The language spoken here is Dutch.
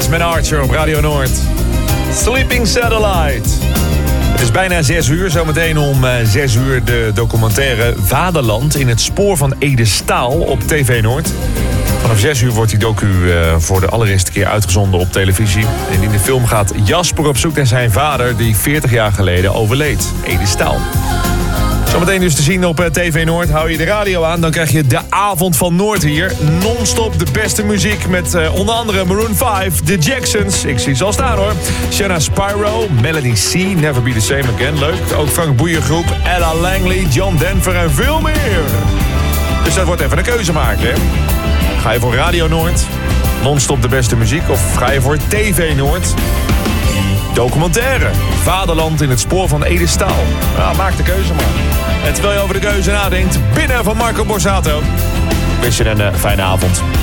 met Archer op Radio Noord. Sleeping Satellite. Het is bijna 6 uur. Zometeen om 6 uur de documentaire Vaderland in het spoor van Ede Staal op TV Noord. Vanaf 6 uur wordt die docu voor de allereerste keer uitgezonden op televisie. En in de film gaat Jasper op zoek naar zijn vader die 40 jaar geleden overleed. Ede Staal. Zometeen dus te zien op TV Noord. Hou je de radio aan, dan krijg je de avond van Noord hier. Non-stop de beste muziek met onder andere Maroon 5, The Jacksons. Ik zie ze al staan hoor. Shanna Spyro, Melody C, Never Be The Same Again. Leuk. Ook Frank Boeiergroep, Ella Langley, John Denver en veel meer. Dus dat wordt even een keuze maken hè. Ga je voor Radio Noord, non-stop de beste muziek, of ga je voor TV Noord? Documentaire. Vaderland in het spoor van Ede Staal. Nou, maak de keuze maar. En terwijl je over de keuze nadenkt, binnen van Marco Borsato. Wens je een fijne avond.